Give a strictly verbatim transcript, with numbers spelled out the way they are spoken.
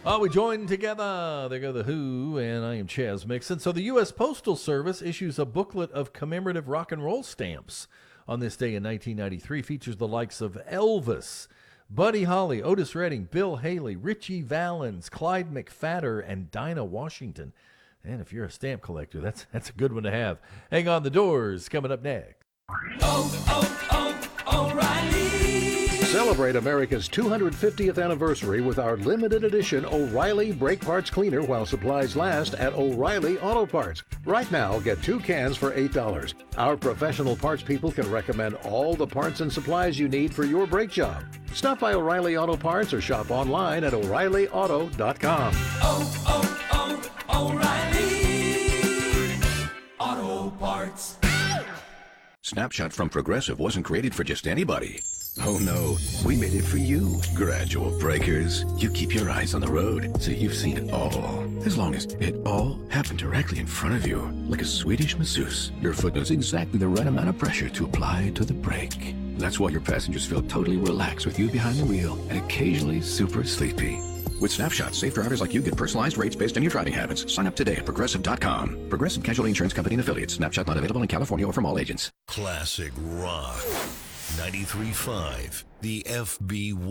Oh, we join together. There go the Who, and I am Chaz Mixon. So the U S. Postal Service issues a booklet of commemorative rock and roll stamps on this day in nineteen ninety-three. Features the likes of Elvis, Buddy Holly, Otis Redding, Bill Haley, Richie Valens, Clyde McPhatter, and Dinah Washington. And if you're a stamp collector, that's that's a good one to have. Hang on, the Doors coming up next. Oh, oh, oh, O'Reilly. Celebrate America's two hundred fiftieth anniversary with our limited edition O'Reilly Brake Parts Cleaner while supplies last at O'Reilly Auto Parts. Right now, get two cans for eight dollars. Our professional parts people can recommend all the parts and supplies you need for your brake job. Stop by O'Reilly Auto Parts or shop online at O'Reilly Auto dot com. Oh, oh, oh, O'Reilly Auto Parts. Snapshot from Progressive wasn't created for just anybody. Oh no, we made it for you. Gradual breakers. You keep your eyes on the road, so you've seen it all. As long as it all happened directly in front of you, like a Swedish masseuse, your foot knows exactly the right amount of pressure to apply to the brake. That's why your passengers feel totally relaxed with you behind the wheel and occasionally super sleepy. With Snapshot, safe drivers like you get personalized rates based on your driving habits. Sign up today at Progressive dot com. Progressive Casualty Insurance Company and Affiliates. Snapshot not available in California or from all agents. Classic Rock. ninety-three point five. The F B